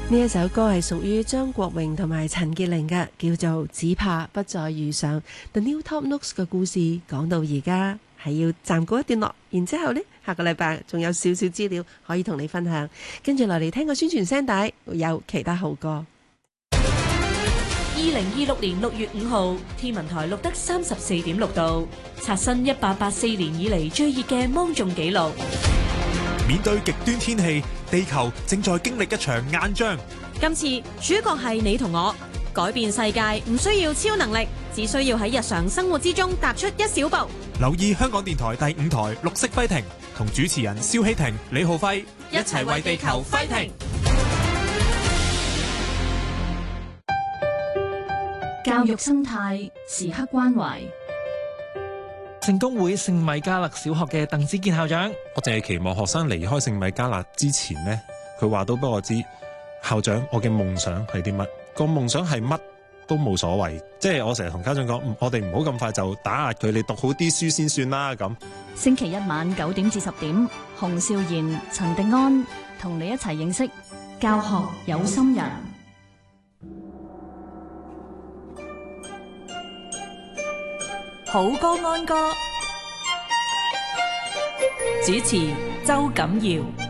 呢一首歌係屬於張國榮同埋陳潔靈嘅，叫做《只怕不再遇上》。The New Top Notes 嘅故事講到而家係要暫告一段落，然之後呢，下個禮拜仲有少少資料可以同你分享。跟住落嚟聽個宣傳聲帶，有其他好歌。 2026年6月5號，天文台錄得34.6度，刷新1884年以嚟最熱嘅芒種紀錄。 面對極端天氣，地球正在經歷一場硬仗。 今次主角係你同我，改變世界唔需要超能力，只需要喺日常生活之中踏出一小步。 留意香港電台第5台綠色揮停，同主持人蕭希婷、李浩輝一齊為地球揮停。 教育生態時刻關懷。 聖公會聖米迦勒小學嘅鄧子健校長， 我淨係期望學生離開聖米迦勒之前呢，佢話到俾我知，校長，我嘅夢想係啲乜？個夢想係乜都冇所謂，即係我成日同家長講，我哋唔好咁快就打壓佢，你讀好啲書先算啦咁。 星期一晚9點至10點，洪少賢、陳迪安同你一齊認識教學有心人。 好歌安歌，主持周錦堯。